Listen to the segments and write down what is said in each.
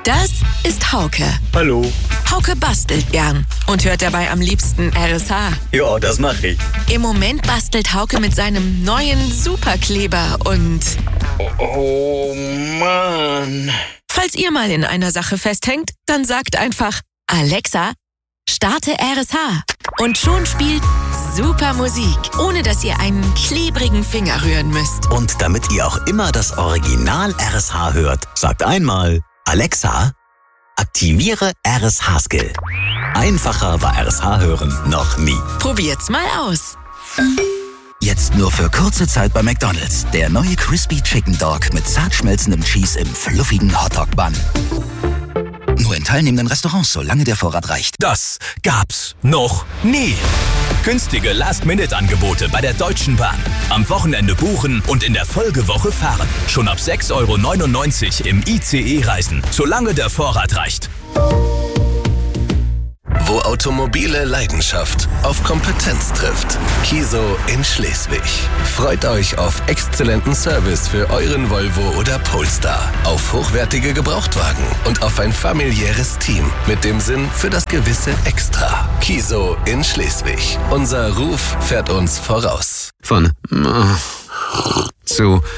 Das ist Hauke. Hallo. Hauke bastelt gern und hört dabei am liebsten RSH. Ja, das mache ich. Im Moment bastelt Hauke mit seinem neuen Superkleber und... Oh Mann. Falls ihr mal in einer Sache festhängt, dann sagt einfach: Alexa, starte RSH. Und schon spielt super Musik, ohne dass ihr einen klebrigen Finger rühren müsst. Und damit ihr auch immer das Original RSH hört, sagt einmal: Alexa, aktiviere RSH-Skill. Einfacher war RSH hören noch nie. Probiert's mal aus. Jetzt nur für kurze Zeit bei McDonald's. Der neue Crispy Chicken Dog mit zart schmelzendem Cheese im fluffigen Hotdog-Bun. Nur in teilnehmenden Restaurants, solange der Vorrat reicht. Das gab's noch nie. Günstige Last-Minute-Angebote bei der Deutschen Bahn. Am Wochenende buchen und in der Folgewoche fahren. Schon ab 6,99 € im ICE reisen, solange der Vorrat reicht. Wo automobile Leidenschaft auf Kompetenz trifft. Kiso in Schleswig. Freut euch auf exzellenten Service für euren Volvo oder Polestar, auf hochwertige Gebrauchtwagen und auf ein familiäres Team mit dem Sinn für das gewisse Extra. Kiso in Schleswig. Unser Ruf fährt uns voraus. Von zu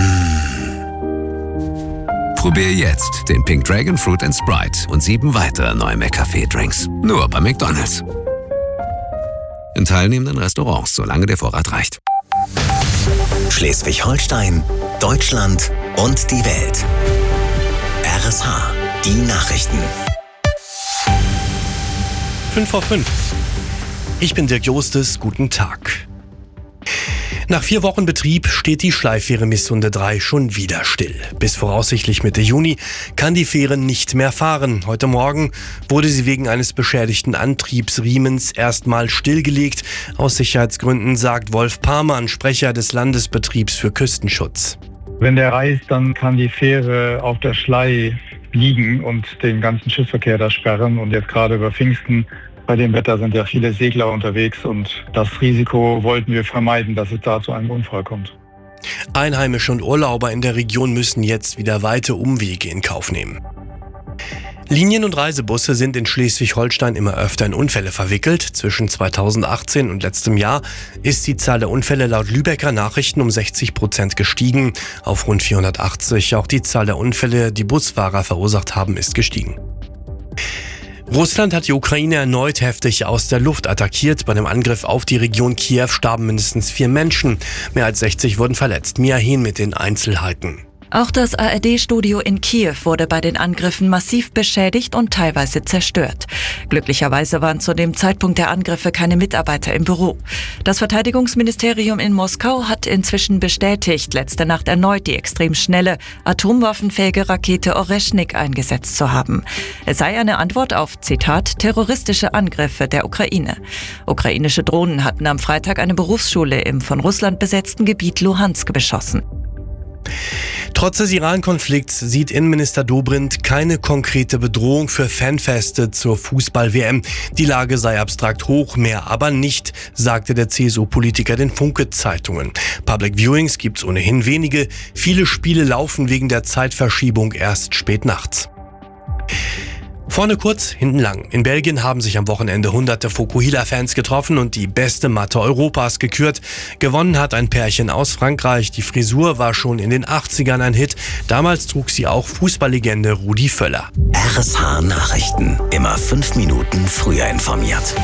Probier jetzt den Pink Dragon Fruit & Sprite und 7 weitere neue McCafé-Drinks. Nur bei McDonald's. In teilnehmenden Restaurants, solange der Vorrat reicht. Schleswig-Holstein, Deutschland und die Welt. RSH, die Nachrichten. 5:05. Ich bin Dirk Jostes, guten Tag. Nach 4 Wochen Betrieb steht die Schleiffähre Missunde 3 schon wieder still. Bis voraussichtlich Mitte Juni kann die Fähre nicht mehr fahren. Heute Morgen wurde sie wegen eines beschädigten Antriebsriemens erstmal stillgelegt. Aus Sicherheitsgründen, sagt Wolf Parmann, Sprecher des Landesbetriebs für Küstenschutz. Wenn der reißt, dann kann die Fähre auf der Schlei liegen und den ganzen Schiffsverkehr da sperren. Und jetzt gerade über Pfingsten, bei dem Wetter sind ja viele Segler unterwegs und das Risiko wollten wir vermeiden, dass es da zu einem Unfall kommt. Einheimische und Urlauber in der Region müssen jetzt wieder weite Umwege in Kauf nehmen. Linien- und Reisebusse sind in Schleswig-Holstein immer öfter in Unfälle verwickelt. Zwischen 2018 und letztem Jahr ist die Zahl der Unfälle laut Lübecker Nachrichten um 60% gestiegen, auf rund 480. Auch die Zahl der Unfälle, die Busfahrer verursacht haben, ist gestiegen. Russland hat die Ukraine erneut heftig aus der Luft attackiert. Bei dem Angriff auf die Region Kiew starben mindestens 4 Menschen. Mehr als 60 wurden verletzt. Mia Hehn mit den Einzelheiten. Auch das ARD-Studio in Kiew wurde bei den Angriffen massiv beschädigt und teilweise zerstört. Glücklicherweise waren zu dem Zeitpunkt der Angriffe keine Mitarbeiter im Büro. Das Verteidigungsministerium in Moskau hat inzwischen bestätigt, letzte Nacht erneut die extrem schnelle, atomwaffenfähige Rakete Oreschnik eingesetzt zu haben. Es sei eine Antwort auf, Zitat, terroristische Angriffe der Ukraine. Ukrainische Drohnen hatten am Freitag eine Berufsschule im von Russland besetzten Gebiet Luhansk beschossen. Trotz des Iran-Konflikts sieht Innenminister Dobrindt keine konkrete Bedrohung für Fanfeste zur Fußball-WM. Die Lage sei abstrakt hoch, mehr aber nicht, sagte der CSU-Politiker den Funke-Zeitungen. Public Viewings gibt's ohnehin wenige. Viele Spiele laufen wegen der Zeitverschiebung erst spät nachts. Vorne kurz, hinten lang. In Belgien haben sich am Wochenende hunderte Fokuhila-Fans getroffen und die beste Matte Europas gekürt. Gewonnen hat ein Pärchen aus Frankreich. Die Frisur war schon in den 80ern ein Hit. Damals trug sie auch Fußballlegende Rudi Völler. RSH Nachrichten. Immer 5 Minuten früher informiert.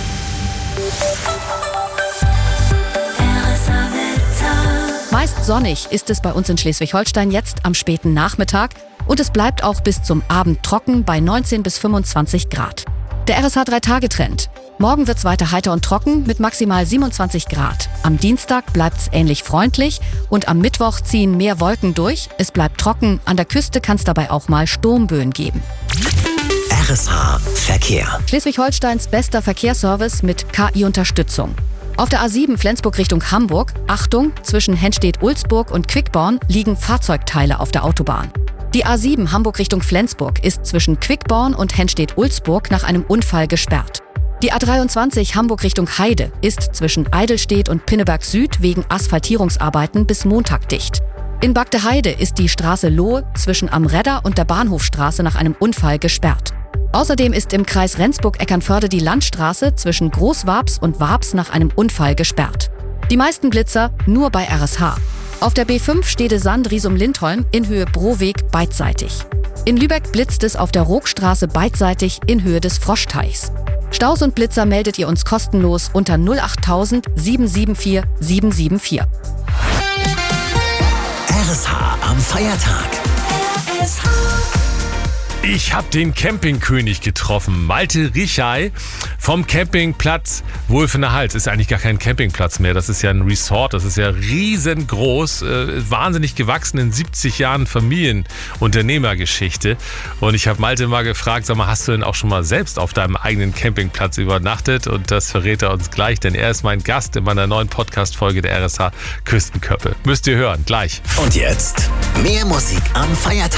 Meist sonnig ist es bei uns in Schleswig-Holstein jetzt am späten Nachmittag. Und es bleibt auch bis zum Abend trocken bei 19 bis 25 Grad. Der RSH 3-Tage-Trend. Morgen wird's weiter heiter und trocken mit maximal 27 Grad. Am Dienstag bleibt's ähnlich freundlich und am Mittwoch ziehen mehr Wolken durch. Es bleibt trocken, an der Küste kann's dabei auch mal Sturmböen geben. RSH Verkehr. Schleswig-Holsteins bester Verkehrsservice mit KI-Unterstützung. Auf der A7 Flensburg Richtung Hamburg, Achtung, zwischen Henstedt-Ulzburg und Quickborn liegen Fahrzeugteile auf der Autobahn. Die A7 Hamburg Richtung Flensburg ist zwischen Quickborn und Henstedt-Ulzburg nach einem Unfall gesperrt. Die A23 Hamburg Richtung Heide ist zwischen Eidelstedt und Pinneberg Süd wegen Asphaltierungsarbeiten bis Montag dicht. In Bagdeheide ist die Straße Lohe zwischen Am Redder und der Bahnhofstraße nach einem Unfall gesperrt. Außerdem ist im Kreis Rendsburg-Eckernförde die Landstraße zwischen Großwabs und Wabs nach einem Unfall gesperrt. Die meisten Blitzer nur bei RSH. Auf der B5 Stede-Sand-Riesum-Lindholm in Höhe Broweg beidseitig. In Lübeck blitzt es auf der Rookstraße beidseitig in Höhe des Froschteichs. Staus und Blitzer meldet ihr uns kostenlos unter 08000 774 774. RSH am Feiertag. Ich habe den Campingkönig getroffen, Malte Richay vom Campingplatz Wulfener-Hals. Ist eigentlich gar kein Campingplatz mehr, das ist ja ein Resort, das ist ja riesengroß, wahnsinnig gewachsen in 70 Jahren Familienunternehmergeschichte. Und ich habe Malte mal gefragt, sag mal, hast du denn auch schon mal selbst auf deinem eigenen Campingplatz übernachtet? Und das verrät er uns gleich, denn er ist mein Gast in meiner neuen Podcast-Folge der RSH Küstenköppe. Müsst ihr hören, gleich. Und jetzt mehr Musik am Feiertag.